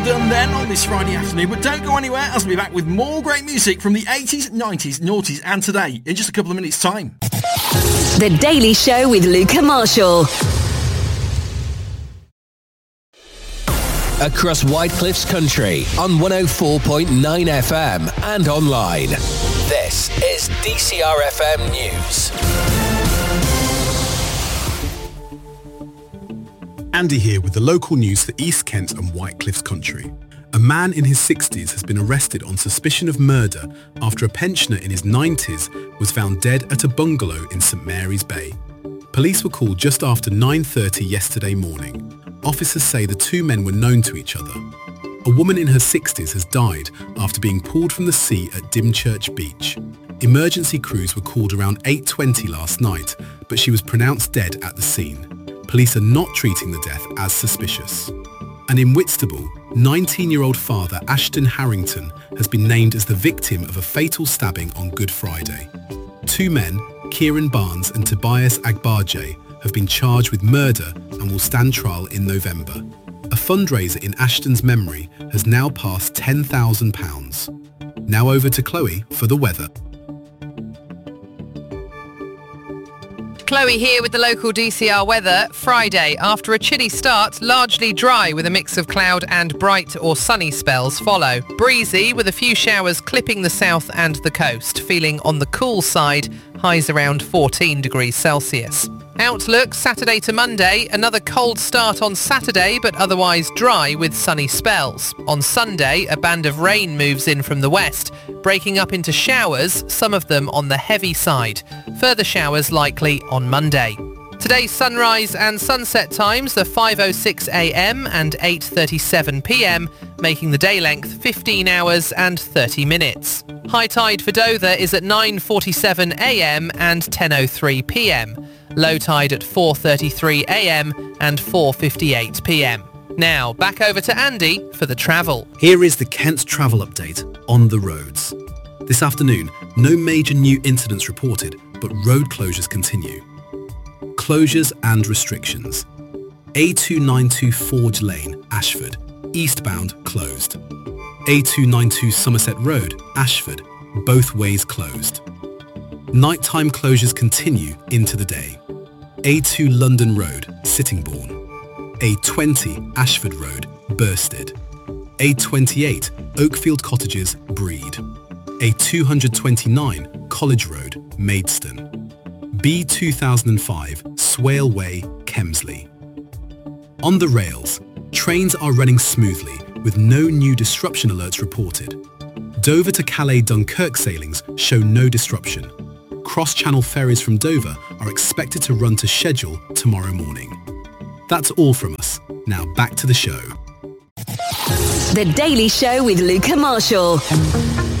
Done then on this Friday afternoon, but don't go anywhere as we'll be back with more great music from the 80s, 90s, noughties and today in just a couple of minutes' time. The Daily Show with Luca Marshall. Across Whitecliff's country on 104.9 FM and online. This is DCR FM News. Andy here with the local news for East Kent and Whitecliff's country. A man in his 60s has been arrested on suspicion of murder after a pensioner in his 90s was found dead at a bungalow in St Mary's Bay. Police were called just after 9:30 yesterday morning. Officers say the two men were known to each other. A woman in her 60s has died after being pulled from the sea at Dymchurch Beach. Emergency crews were called around 8:20 last night, but she was pronounced dead at the scene. Police are not treating the death as suspicious. And in Whitstable, 19-year-old father Ashton Harrington has been named as the victim of a fatal stabbing on Good Friday. Two men, Kieran Barnes and Tobias Agbaje, have been charged with murder and will stand trial in November. A fundraiser in Ashton's memory has now passed £10,000. Now over to Chloe for the weather. Chloe here with the local DCR weather. Friday, after a chilly start, largely dry with a mix of cloud and bright or sunny spells follow. Breezy with a few showers clipping the south and the coast. Feeling on the cool side, highs around 14 degrees Celsius. Outlook, Saturday to Monday, another cold start on Saturday but otherwise dry with sunny spells. On Sunday, a band of rain moves in from the west, breaking up into showers, some of them on the heavy side. Further showers likely on Monday. Today's sunrise and sunset times are 5:06 a.m. and 8:37 p.m, making the day length 15 hours and 30 minutes. High tide for Dover is at 9:47 a.m. and 10:03 p.m. Low tide at 4:33 a.m. and 4:58 p.m. Now, back over to Andy for the travel. Here is the Kent travel update on the roads. This afternoon, no major new incidents reported, but road closures continue. Closures and restrictions. A292 Forge Lane, Ashford, eastbound closed. A292 Somerset Road, Ashford, both ways closed. Nighttime closures continue into the day. A2 London Road, Sittingbourne. A20 Ashford Road, Bursted. A28 Oakfield Cottages, Breed. A229 College Road, Maidstone. B2005 Swale Way, Kemsley. On the rails, trains are running smoothly with no new disruption alerts reported. Dover to Calais Dunkirk sailings show no disruption. Cross-channel ferries from Dover are expected to run to schedule tomorrow morning. That's all from us. Now back to the show. The Daily Show with Luca Marshall.